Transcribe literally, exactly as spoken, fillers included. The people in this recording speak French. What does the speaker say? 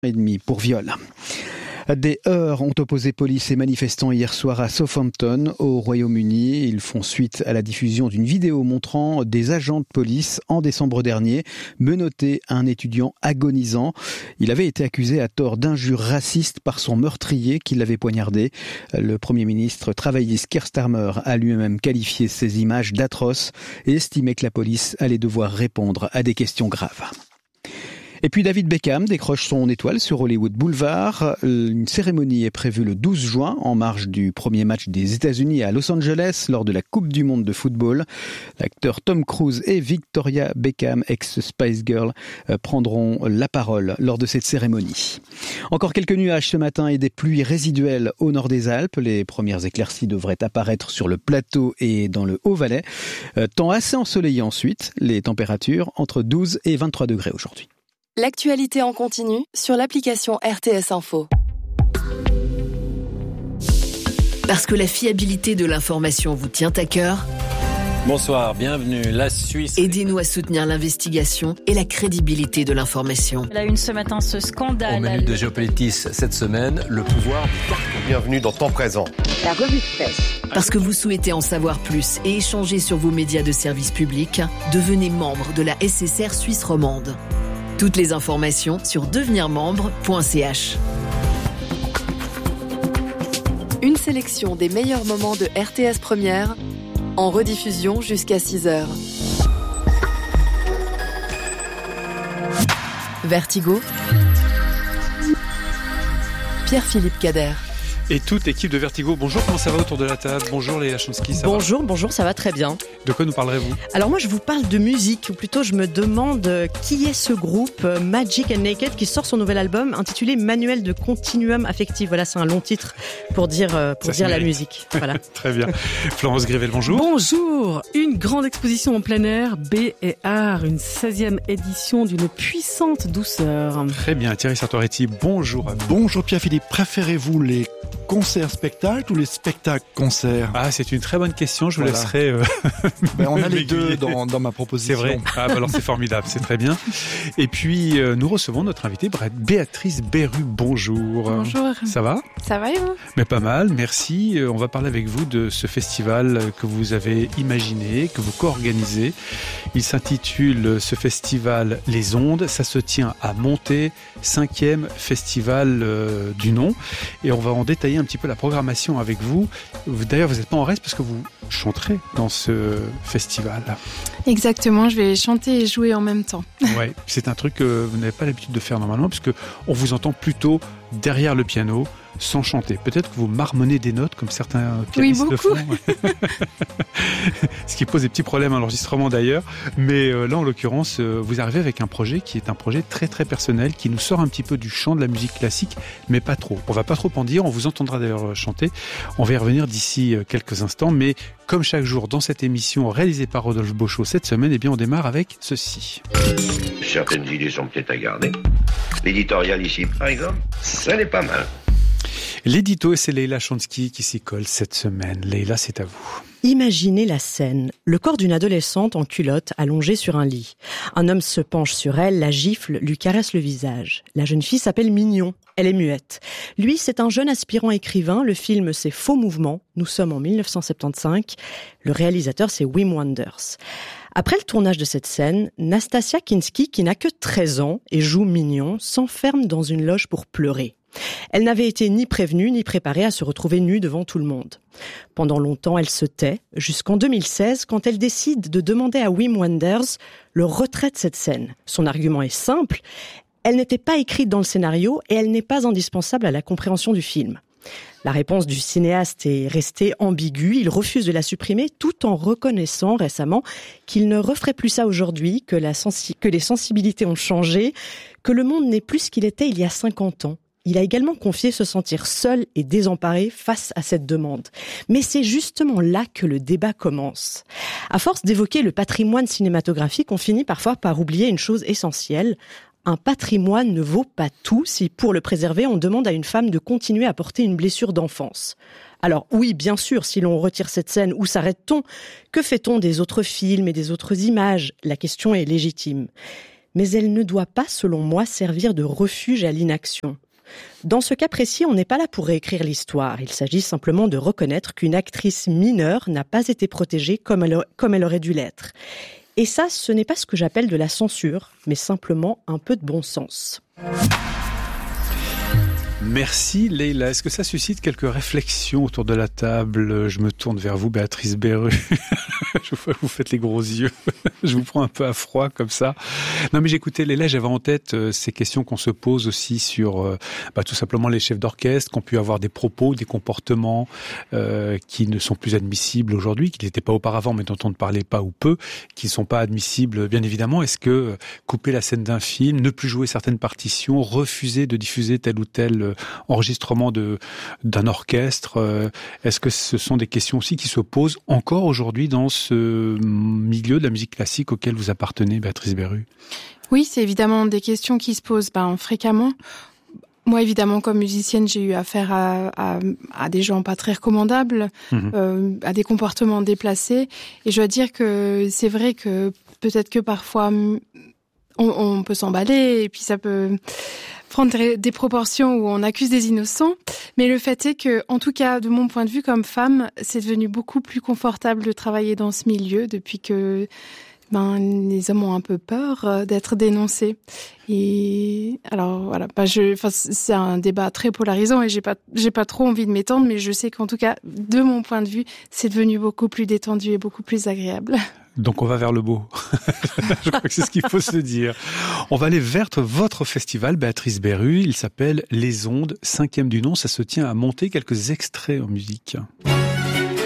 et demi pour viol. Des heurts ont opposé police et manifestants hier soir à Southampton, au Royaume-Uni. Ils font suite à la diffusion d'une vidéo montrant des agents de police en décembre dernier menotter un étudiant agonisant. Il avait été accusé à tort d'injures racistes par son meurtrier qui l'avait poignardé. Le Premier ministre travailliste Keir Starmer a lui-même qualifié ces images d'atroces et estimé que la police allait devoir répondre à des questions graves. Et puis David Beckham décroche son étoile sur Hollywood Boulevard. Une cérémonie est prévue le douze juin en marge du premier match des États-Unis à Los Angeles lors de la Coupe du Monde de football. L'acteur Tom Cruise et Victoria Beckham, ex-Spice Girl, prendront la parole lors de cette cérémonie. Encore quelques nuages ce matin et des pluies résiduelles au nord des Alpes. Les premières éclaircies devraient apparaître sur le plateau et dans le Haut-Valais. Temps assez ensoleillé ensuite. Les températures entre douze et vingt-trois degrés aujourd'hui. L'actualité en continu sur l'application R T S Info. Parce que la fiabilité de l'information vous tient à cœur. Bonsoir, bienvenue. La Suisse. Aidez-nous à soutenir l'investigation et la crédibilité de l'information. La une ce matin, ce scandale. Au menu de Géopolitis cette semaine, le pouvoir du carton. Bienvenue dans Temps Présent. La revue de presse. Parce que vous souhaitez en savoir plus et échanger sur vos médias de service public, devenez membre de la S S R Suisse romande. Toutes les informations sur devenir membre point c h. Une sélection des meilleurs moments de R T S Première, en rediffusion jusqu'à six heures. Vertigo, Pierre-Philippe Cader. Et toute équipe de Vertigo. Bonjour, comment ça va autour de la table? Bonjour Léa Chomsky, ça Bonjour, va bonjour, ça va très bien. De quoi nous parlerez-vous? Alors moi je vous parle de musique, ou plutôt je me demande qui est ce groupe Magic and Naked qui sort son nouvel album intitulé Manuel de Continuum Affectif. Voilà, c'est un long titre pour dire, pour dire la musique. Voilà. Très bien. Florence Grivel, bonjour. Bonjour. Une grande exposition en plein air, B et Art, une seizième édition d'une puissante douceur. Très bien. Thierry Sartoretti, bonjour à vous. Bonjour Pierre-Philippe, préférez-vous les concerts-spectacles ou les spectacles-concerts? Ah, c'est une très bonne question, je vous voilà. laisserai... Euh, ben, on a les deux dans, dans ma proposition. C'est vrai, ah, bah alors c'est formidable, c'est très bien. Et puis, euh, nous recevons notre invitée, Béatrice Berru, bonjour. Bonjour. Ça va? Ça va et vous? Mais pas mal, merci. On va parler avec vous de ce festival que vous avez imaginé, que vous co-organisez. Il s'intitule, ce festival, Les Ondes. Ça se tient à Monté, cinquième festival euh, du nom. Et on va en détailler un petit peu la programmation avec vous. D'ailleurs, vous n'êtes pas en reste parce que vous chanterez dans ce festival. Exactement, je vais chanter et jouer en même temps. Ouais, c'est un truc que vous n'avez pas l'habitude de faire normalement puisque on vous entend plutôt derrière le piano, sans chanter. Peut-être que vous marmonnez des notes comme certains pianistes oui, le font. Ce qui pose des petits problèmes à l'enregistrement d'ailleurs. Mais euh, là, en l'occurrence, euh, vous arrivez avec un projet qui est un projet très très personnel, qui nous sort un petit peu du champ de la musique classique, mais pas trop. On va pas trop en dire, on vous entendra d'ailleurs chanter. On va y revenir d'ici euh, quelques instants. Mais comme chaque jour dans cette émission réalisée par Rodolphe Beauchot cette semaine, eh bien on démarre avec ceci. Certaines idées sont peut-être à garder. L'éditorial ici, par exemple, ça n'est pas mal. L'édito, et c'est Leïla Chomsky qui s'y colle cette semaine. Leïla, c'est à vous. Imaginez la scène. Le corps d'une adolescente en culotte allongée sur un lit. Un homme se penche sur elle, la gifle, lui caresse le visage. La jeune fille s'appelle Mignon. Elle est muette. Lui, c'est un jeune aspirant écrivain. Le film, c'est Faux Mouvement. Nous sommes en dix-neuf cent soixante-quinze. Le réalisateur, c'est Wim Wenders. Après le tournage de cette scène, Nastasia Kinski, qui n'a que treize ans et joue Mignon, s'enferme dans une loge pour pleurer. Elle n'avait été ni prévenue ni préparée à se retrouver nue devant tout le monde. Pendant longtemps, elle se tait, jusqu'en deux mille seize, quand elle décide de demander à Wim Wenders le retrait de cette scène. Son argument est simple, elle n'était pas écrite dans le scénario et elle n'est pas indispensable à la compréhension du film. La réponse du cinéaste est restée ambiguë, il refuse de la supprimer tout en reconnaissant récemment qu'il ne referait plus ça aujourd'hui, que, la sensi- que les sensibilités ont changé, que le monde n'est plus ce qu'il était il y a cinquante ans. Il a également confié se sentir seul et désemparé face à cette demande. Mais c'est justement là que le débat commence. À force d'évoquer le patrimoine cinématographique, on finit parfois par oublier une chose essentielle. Un patrimoine ne vaut pas tout si, pour le préserver, on demande à une femme de continuer à porter une blessure d'enfance. Alors oui, bien sûr, si l'on retire cette scène, où s'arrête-t-on? Que fait-on des autres films et des autres images? La question est légitime. mais elle ne doit pas, selon moi, servir de refuge à l'inaction. Dans ce cas précis, on n'est pas là pour réécrire l'histoire. Il s'agit simplement de reconnaître qu'une actrice mineure n'a pas été protégée comme elle, comme elle aurait dû l'être. Et ça, ce n'est pas ce que j'appelle de la censure, mais simplement un peu de bon sens. Merci Leïla. Est-ce que ça suscite quelques réflexions autour de la table? Je me tourne vers vous, Béatrice Berru. Je vois que vous faites les gros yeux. Je vous prends un peu à froid comme ça. Non mais j'écoutais Leïla, j'avais en tête euh, ces questions qu'on se pose aussi sur euh, bah, tout simplement les chefs d'orchestre, qui ont pu avoir des propos, des comportements euh, qui ne sont plus admissibles aujourd'hui, qui n'étaient pas auparavant mais dont on ne parlait pas ou peu, qui ne sont pas admissibles bien évidemment. Est-ce que euh, couper la scène d'un film, ne plus jouer certaines partitions, refuser de diffuser tel ou tel euh, enregistrement de, d'un orchestre, euh, est-ce que ce sont des questions aussi qui se posent encore aujourd'hui dans ce milieu de la musique classique auquel vous appartenez, Béatrice Berru? Oui, c'est évidemment des questions qui se posent ben, fréquemment. Moi, évidemment, comme musicienne, j'ai eu affaire à, à, à des gens pas très recommandables, mmh. euh, à des comportements déplacés. Et je dois dire que c'est vrai que peut-être que parfois, on, on peut s'emballer et puis ça peut prendre des proportions où on accuse des innocents. Mais le fait est que, en tout cas, de mon point de vue comme femme, c'est devenu beaucoup plus confortable de travailler dans ce milieu depuis que ben, les hommes ont un peu peur d'être dénoncés. Et alors voilà, ben je, enfin c'est un débat très polarisant et j'ai pas, j'ai pas trop envie de m'étendre, mais je sais qu'en tout cas, de mon point de vue, c'est devenu beaucoup plus détendu et beaucoup plus agréable. Donc on va vers le beau. Je crois que c'est ce qu'il faut se dire. On va aller vers votre festival, Béatrice Berru. Il s'appelle Les Ondes, cinquième du nom. Ça se tient à Monter. Quelques extraits en musique.